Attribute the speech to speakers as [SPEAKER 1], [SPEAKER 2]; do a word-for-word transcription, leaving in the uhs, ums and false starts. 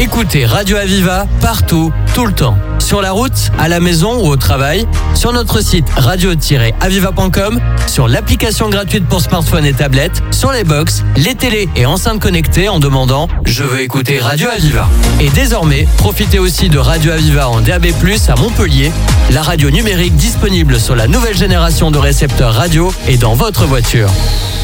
[SPEAKER 1] Écoutez Radio Aviva partout, tout le temps. Sur la route, à la maison ou au travail, sur notre site radio tiret aviva point com, sur l'application gratuite pour smartphone et tablette, sur les box, les télés et enceintes connectées en demandant « Je veux écouter Radio Aviva ». Et désormais, profitez aussi de Radio Aviva en D A B plus, à Montpellier, la radio numérique disponible sur la nouvelle génération de récepteurs radio et dans votre voiture.